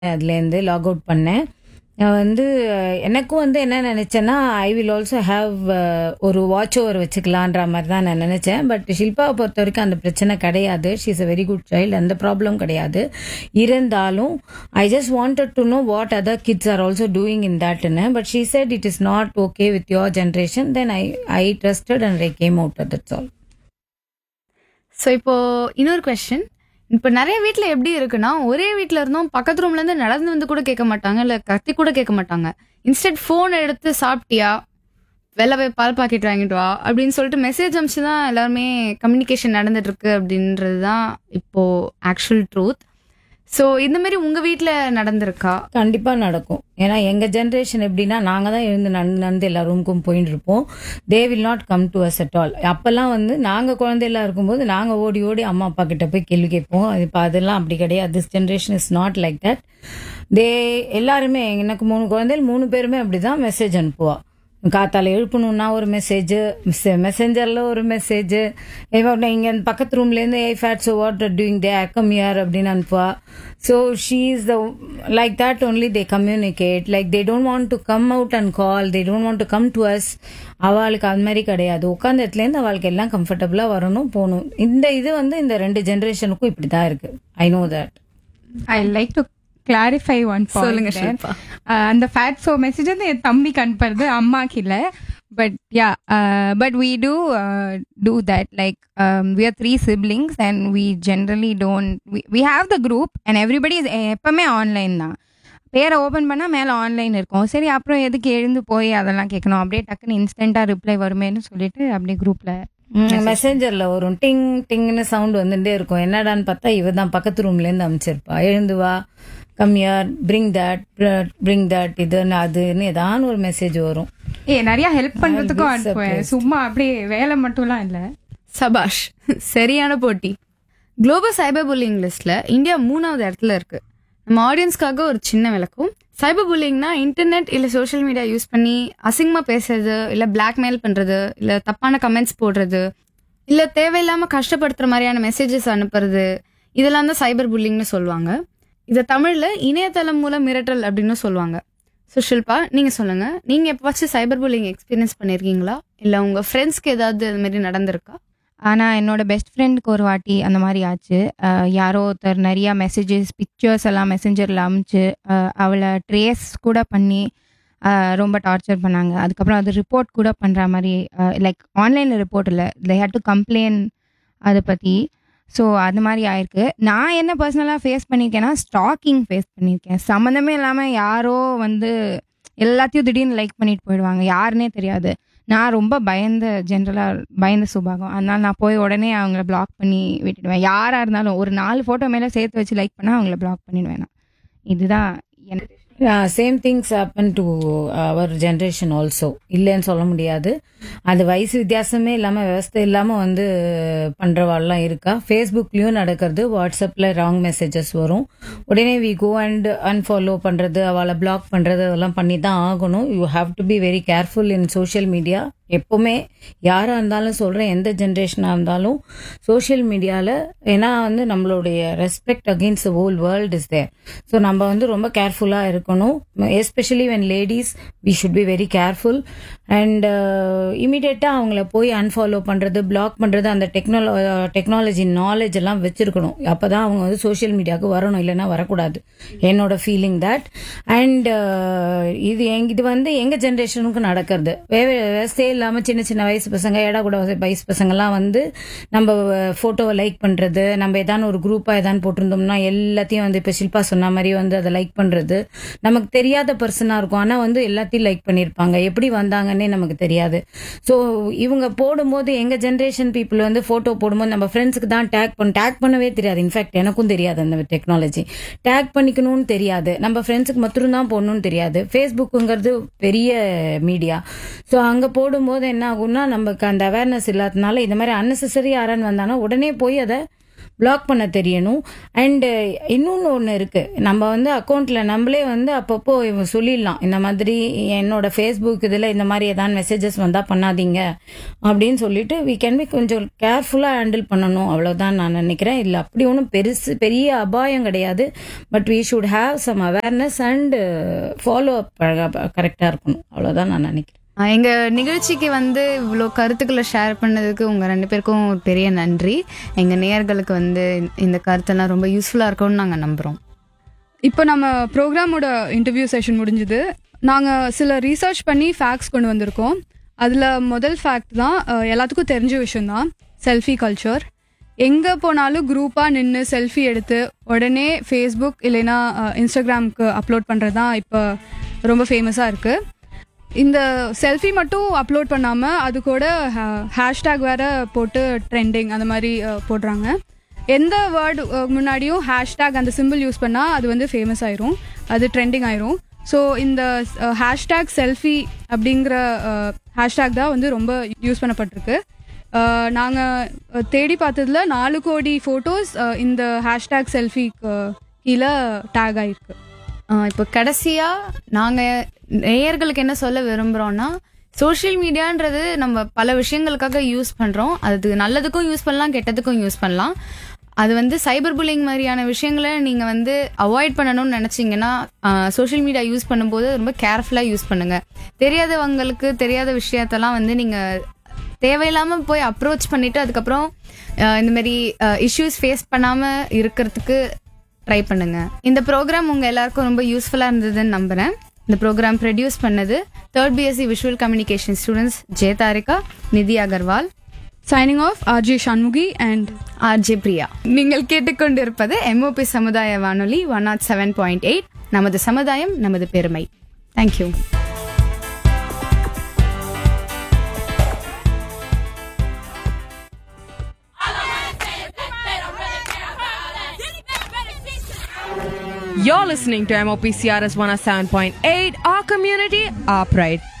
அதுலேருந்து log out பண்ணேன். நான் வந்து எனக்கும் வந்து என்ன நினச்சேன்னா, ஐ வில் ஆல்சோ ஹாவ் ஒரு வாட்ச் ஓவர் வச்சுக்கலான்ற மாதிரி தான் நான் நினச்சேன். பட் ஷில்பாவை பொறுத்த வரைக்கும் அந்த பிரச்சனை கிடையாது. She is a very good child. அந்த ப்ராப்ளம் கிடையாது. இருந்தாலும் I just wanted to know what other kids are also doing in தட்னு. But she said it is not okay with your generation. Then I trusted and I came out. That's all. So இப்போ இன்னொரு question. இப்போ நிறைய வீட்டில் எப்படி இருக்குன்னா, ஒரே வீட்டில் இருந்தும் பக்கத்து ரூம்லேருந்து நடந்து வந்து கூட கேட்க மாட்டாங்க, இல்லை கத்தி கூட கேட்க மாட்டாங்க. இன்ஸ்டெட் ஃபோன் எடுத்து சாப்பிட்டியா, வெளில போய் பால் பாக்கெட் வாங்கிட்டு வா அப்படின்னு சொல்லிட்டு மெசேஜ் அனுப்பிச்சு தான் எல்லாருமே கம்யூனிகேஷன் நடந்துட்டு இருக்கு அப்படின்றது தான் இப்போ ஆக்சுவல் ட்ரூத். ஸோ இந்த மாதிரி உங்கள் வீட்டில் நடந்திருக்கா? கண்டிப்பாக நடக்கும். ஏன்னா எங்கள் ஜென்ரேஷன் எப்படின்னா, நாங்கள் தான் எழுந்து நடந்து எல்லா ரூமுக்கும் போயிட்டு இருப்போம். They will not come to us at all. அப்போல்லாம் வந்து நாங்கள் குழந்தையெல்லாம் இருக்கும்போது நாங்கள் ஓடி ஓடி அம்மா அப்பா கிட்ட போய் கேள்வி கேட்போம். இப்போ அதெல்லாம் அப்படி கிடையாது. This generation is not like that. தே எல்லாருமே, எனக்கு 3 குழந்தைகள், 3 பேருமே அப்படி தான் மெசேஜ் அனுப்புவா. காத்தால எழுப்பணும்னா ஒரு மெசேஜ், மெசேஞ்சரில் ஒரு மெசேஜ், இங்கே பக்கத்து ரூம்லேருந்து ஏ fat so what doing they come here அப்படின்னு அனுப்புவா. So she is the like that only they communicate. Like they don't want to come out and call. They don't want to come to us. அவளுக்கு அது மாதிரி கிடையாது. உட்காந்த இடத்துலேருந்து அவளுக்கு எல்லாம் கம்ஃபர்டபுளாக வரணும், போகணும். இது வந்து இந்த 2 ஜென்ரேஷனுக்கும் இப்படி தான் இருக்கு. I know that. I like to clarify one point. சொல்லுங்க there. ஷில்பா. அந்த ஃபேட்ஸோ மெசேஜ் வந்து என் தம்பிக்கு அனுப்புறது, அம்மாக்கு இல்லை. But yeah, but we do that. Like we are 3 siblings and we generally don't, we have the group and everybody is எப்பவுமே online தான். பேரை ஓப்பன் பண்ணால் மேலே ஆன்லைன் இருக்கும். சரி, அப்புறம் எதுக்கு எழுந்து போய் அதெல்லாம் கேட்கணும், அப்படியே டக்குன்னு இன்ஸ்டண்ட்டாக ரிப்ளை வருமேன்னு சொல்லிட்டு அப்படியே குரூப்பில் மெசேஞ்சர்ல வரும் டிங் டிங்னு சவுண்ட் வந்துட்டே இருக்கும். என்னடான்னு பார்த்தா இவ தான் பக்கத்து ரூம்லேருந்து அனுப்பிச்சிருப்பா. எழுந்து வா, கம்மியார், பிரிங் தட் இதுன்னு அதுன்னு ஏதாவது ஒரு மெசேஜ் வரும். நிறைய ஹெல்ப் பண்றதுக்கும் அனுப்புவேன். சும்மா அப்படியே வேலை மட்டும்லாம் இல்லை. சபாஷ், சரியான போட்டி. குளோபல் சைபர் புல்லிங் லிஸ்ட்ல இந்தியா 3வது இடத்துல இருக்கு. நம்ம ஆடியன்ஸ்க்காக ஒரு சின்ன விளக்கம். சைபர் புல்லிங்னா இன்டர்நெட் இல்லை சோஷியல் மீடியா யூஸ் பண்ணி அசிங்கமாக பேசுறது, இல்லை பிளாக்மெயில் பண்ணுறது, இல்லை தப்பான கமெண்ட்ஸ் போடுறது, இல்லை தேவையில்லாமல் கஷ்டப்படுத்துகிற மாதிரியான மெசேஜஸ் அனுப்புறது, இதெல்லாம் தான் சைபர் புல்லிங்னு சொல்லுவாங்க. இதை தமிழில் இணையதளம் மூலம் மிரட்டல் அப்படின்னு சொல்லுவாங்க. ஸோ ஷில்பா, நீங்கள் சொல்லுங்கள், நீங்கள் எப்போவாச்சும் சைபர் புல்லிங் எக்ஸ்பீரியன்ஸ் பண்ணியிருக்கீங்களா, இல்லை உங்கள் ஃப்ரெண்ட்ஸ்க்கு ஏதாவது அது மாதிரி நடந்திருக்கா? ஆனால் என்னோட பெஸ்ட் ஃப்ரெண்டுக்கு ஒரு வாட்டி அந்த மாதிரி ஆச்சு. யாரோ ஒருத்தர் நிறையா மெசேஜஸ், பிக்சர்ஸ் எல்லாம் மெசேஞ்சரில் அமுச்சு அவளை ட்ரேஸ் கூட பண்ணி ரொம்ப டார்ச்சர் பண்ணாங்க. அதுக்கப்புறம் அது ரிப்போர்ட் கூட பண்ணுற மாதிரி, லைக் ஆன்லைனில் ரிப்போர்ட் இல்லை, தே ஹேட் டு கம்ப்ளைன் அதை பற்றி. ஸோ அது மாதிரி ஆயிருக்கு. நான் என்ன பர்சனலாக ஃபேஸ் பண்ணியிருக்கேன்னா, ஸ்டாக்கிங் ஃபேஸ் பண்ணியிருக்கேன். சம்மந்தமே இல்லாமல் யாரோ வந்து எல்லாத்தையும் திடீர்னு லைக் பண்ணிட்டு போயிடுவாங்க, யாருன்னே தெரியாது. நான் ரொம்ப பயந்த சுபாகம். அதனால நான் போய் உடனே அவங்கள பிளாக் பண்ணி விட்டுடுவேன். யாராக இருந்தாலும் ஒரு 4 ஃபோட்டோ மேலே சேர்த்து வச்சு லைக் பண்ணால் அவங்கள பிளாக் பண்ணிடுவேன் நான். இதுதான் எனக்கு. Same things happen to our generation also. இல்லைன்னு சொல்ல முடியாது. அது வயசு வித்தியாசமே இல்லாமல், விவசாயம் இல்லாமல் வந்து பண்ணுறவாள்லாம் இருக்கா. ஃபேஸ்புக்லேயும் நடக்கிறது. வாட்ஸ்அப்பில் ராங் மெசேஜஸ் வரும். உடனே வி கோ அண்ட் அன்ஃபாலோ பண்ணுறது, அவளை பிளாக் பண்ணுறது, அதெல்லாம் பண்ணி தான் ஆகணும். You have to be very careful in social media. எப்போவுமே யாராக இருந்தாலும் சொல்கிறேன், எந்த ஜென்ரேஷனாக இருந்தாலும் சோஷியல் மீடியாவில், ஏன்னா வந்து நம்மளுடைய respect against the whole world is there. So நம்ம வந்து ரொம்ப கேர்ஃபுல்லாக இருக்கணும். Especially when ladies we should be very careful. And இமீடியட்டாக அவங்கள போய் அன்ஃபாலோ பண்ணுறது, பிளாக் பண்ணுறது, அந்த டெக்னாலஜி நாலேஜ் எல்லாம் வச்சுருக்கணும். அப்போ தான் அவங்க வந்து சோஷியல் மீடியாவுக்கு வரணும், இல்லைன்னா வரக்கூடாது. என்னோட ஃபீலிங் தட். அண்ட் இது வந்து எங்கள் ஜென்ரேஷனுக்கு நடக்கிறது. விவசாய இல்லாமல் சின்ன சின்ன வயசு பசங்க, கூட வயசு பசங்கள்லாம் வந்து நம்ம ஃபோட்டோவை லைக் பண்ணுறது, நம்ம ஏதான ஒரு குரூப்பாக ஏதானு போட்டிருந்தோம்னா எல்லாத்தையும் வந்து இப்போ ஷில்பா சொன்ன மாதிரி வந்து அதை லைக் பண்ணுறது. நமக்கு தெரியாத பர்சனாக இருக்கும், ஆனால் வந்து எல்லாத்தையும் லைக் பண்ணியிருப்பாங்க. எப்படி வந்தாங்கன்னே நமக்கு தெரியாது. ஸோ இவங்க போடும்போது, எங்கள் ஜென்ரேஷன் பீப்புள் வந்து ஃபோட்டோ போடும்போது நம்ம ஃப்ரெண்ட்ஸுக்கு தான் டேக் பண்ணவே தெரியாது. இன்ஃபேக்ட் எனக்கும் தெரியாது அந்த டெக்னாலஜி. டேக் பண்ணிக்கணும்னு தெரியாது. நம்ம ஃப்ரெண்ட்ஸுக்கு மட்டும் தான் போடணும்னு தெரியாது. ஃபேஸ்புக்குங்கிறது பெரிய மீடியா. ஸோ அங்கே போடும்போது என்ன ஆகும்னா, நமக்கு அந்த அவேர்னஸ் இல்லாதனால இந்த மாதிரி அன்னெசரி யாரான்னு வந்தாங்கன்னா உடனே போய் அதை பிளாக் பண்ண தெரியணும். அண்டு இன்னொன்று ஒன்று இருக்கு, நம்ம வந்து அக்கௌண்ட்ல நம்மளே வந்து அப்பப்போ சொல்லிடலாம், இந்த மாதிரி என்னோட ஃபேஸ்புக் இதில் இந்த மாதிரி ஏதாவது மெசேஜஸ் வந்தால் பண்ணாதீங்க அப்படின்னு சொல்லிட்டு வி கேன் பி கொஞ்சம் கேர்ஃபுல்லாக ஹேண்டில் பண்ணணும். அவ்வளோதான் நான் நினைக்கிறேன். இல்லை அப்படி ஒன்றும் பெரிய அபாயம் கிடையாது. But we should have some awareness and follow up கரெக்டாக இருக்கணும். அவ்வளோதான் நான் நினைக்கிறேன். எங்க நிகழ்ச்சிக்கு வந்து இவ்வளோ கருத்துக்களை ஷேர் பண்ணதுக்கு உங்க 2 பேருக்கும் பெரிய நன்றி. எங்க நேயர்களுக்கு வந்து இந்த கருத்தெல்லாம் ரொம்ப யூஸ்ஃபுல்லா இருக்கும்னு நாங்க நம்புறோம். இப்போ நம்ம ப்ரோக்ராமோட இன்டர்வியூ செஷன் முடிஞ்சுது. நாங்கள் சில ரீசர்ச் பண்ணி ஃபேக்ட்ஸ் கொண்டு வந்திருக்கோம். அதில் முதல் ஃபேக்ட் தான் எல்லாத்துக்கும் தெரிஞ்ச விஷயந்தான், செல்ஃபி கல்ச்சர். எங்கே போனாலும் குரூப்பாக நின்று செல்ஃபி எடுத்து உடனே ஃபேஸ்புக் இல்லைன்னா இன்ஸ்டாகிராமுக்கு அப்லோட் பண்ணுறது தான் இப்போ ரொம்ப ஃபேமஸாக இருக்குது. இந்த செல்ஃபி மட்டும் அப்லோட் பண்ணாமல் அது கூட ஹேஷ்டேக் வேறு போட்டு ட்ரெண்டிங் அந்த மாதிரி போடுறாங்க. எந்த வேர்டு முன்னாடியும் ஹேஷ்டேக் அந்த சிம்பிள் யூஸ் பண்ணால் அது வந்து ஃபேமஸ் ஆயிரும், அது ட்ரெண்டிங் ஆயிரும். ஸோ இந்த ஹேஷ்டேக் செல்ஃபி அப்படிங்கிற ஹேஷ்டேக் தான் வந்து ரொம்ப யூஸ் பண்ணப்பட்டிருக்கு. நாங்கள் தேடி பார்த்ததுல 4 கோடி ஃபோட்டோஸ் இந்த ஹேஷ்டேக் செல்ஃபிக்கு கீழே டேக் ஆகிருக்கு. இப்போ கடைசியாக நாங்கள் நேயர்களுக்கு என்ன சொல்ல விரும்புகிறோன்னா, சோஷியல் மீடியான்றது நம்ம பல விஷயங்களுக்காக யூஸ் பண்ணுறோம். அது நல்லதுக்கும் யூஸ் பண்ணலாம், கெட்டதுக்கும் யூஸ் பண்ணலாம். அது வந்து சைபர் புல்லிங் மாதிரியான விஷயங்களை நீங்கள் வந்து அவாய்ட் பண்ணணும்னு நினச்சிங்கன்னா சோஷியல் மீடியா யூஸ் பண்ணும்போது ரொம்ப கேர்ஃபுல்லாக யூஸ் பண்ணுங்கள். தெரியாதவங்களுக்கு தெரியாத விஷயத்தெல்லாம் வந்து நீங்கள் தேவையில்லாமல் போய் அப்ரோச் பண்ணிவிட்டு அதுக்கப்புறம் இந்தமாரி இஷ்யூஸ் ஃபேஸ் பண்ணாமல் இருக்கிறதுக்கு ட்ரை பண்ணுங்க. இந்த ப்ரோக்ராம் உங்கள் எல்லாருக்கும் ரொம்ப யூஸ்ஃபுல்லாக இருந்ததுன்னு நம்புகிறேன். இந்த ப்ரோக்ராம் ப்ரொடியூஸ் பண்ணது 3rd BSc visual communication students ஜெயதாரிகா, நிதி Agarwal. Signing off RJ Shanmukhi and RJ Priya. நீங்கள் கேட்டுக்கொண்டிருப்பது MOP சமுதாய வானொலி 107.8. நமது சமுதாயம் நமது பெருமை. Thank you. You're listening to MOP CRS 107.8, our community, our pride.